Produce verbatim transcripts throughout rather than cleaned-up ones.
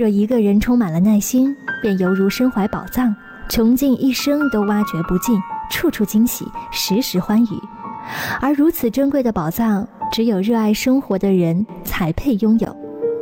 若一个人充满了耐心，便犹如身怀宝藏，穷尽一生都挖掘不尽，处处惊喜，时时欢愉。而如此珍贵的宝藏，只有热爱生活的人才配拥有。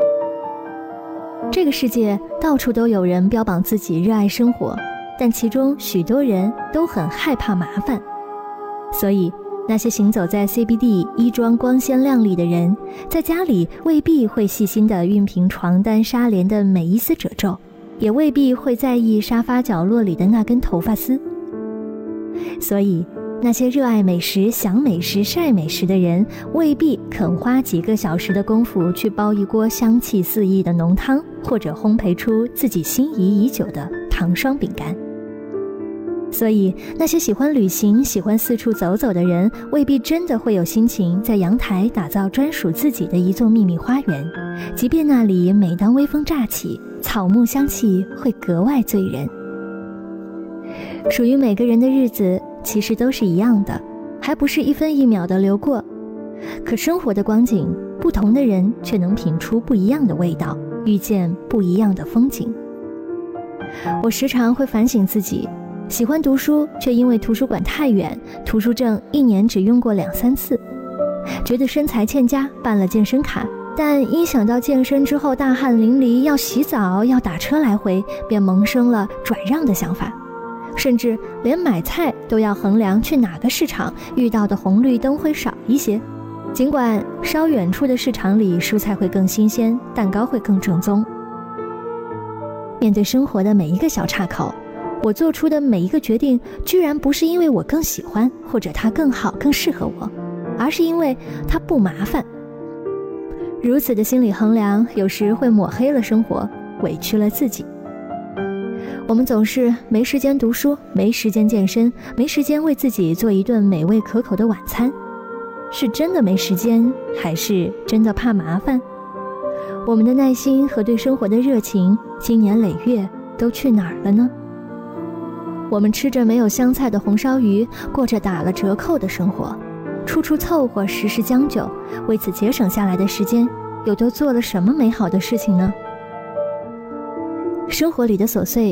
这个世界到处都有人标榜自己热爱生活，但其中许多人都很害怕麻烦。所以那些行走在 C B D 衣装光鲜亮丽的人，在家里未必会细心地熨平床单纱帘的每一丝褶皱，也未必会在意沙发角落里的那根头发丝。所以那些热爱美食、想美食、晒美食的人，未必肯花几个小时的功夫去煲一锅香气四溢的浓汤，或者烘焙出自己心仪已久的糖霜饼干。所以那些喜欢旅行、喜欢四处走走的人，未必真的会有心情在阳台打造专属自己的一座秘密花园，即便那里每当微风乍起，草木香气会格外醉人。属于每个人的日子其实都是一样的，还不是一分一秒的流过。可生活的光景，不同的人却能品出不一样的味道，遇见不一样的风景。我时常会反省自己，喜欢读书，却因为图书馆太远，图书证一年只用过两三次，觉得身材欠佳，办了健身卡，但一想到健身之后大汗淋漓，要洗澡，要打车来回，便萌生了转让的想法。甚至连买菜都要衡量去哪个市场，遇到的红绿灯会少一些。尽管稍远处的市场里蔬菜会更新鲜，蛋糕会更正宗。面对生活的每一个小岔口，我做出的每一个决定，居然不是因为我更喜欢，或者它更好更适合我，而是因为它不麻烦。如此的心理衡量，有时会抹黑了生活，委屈了自己。我们总是没时间读书，没时间健身，没时间为自己做一顿美味可口的晚餐。是真的没时间，还是真的怕麻烦？我们的耐心和对生活的热情，经年累月都去哪儿了呢？我们吃着没有香菜的红烧鱼，过着打了折扣的生活，处处凑合，时时将就，为此节省下来的时间，又都做了什么美好的事情呢？生活里的琐碎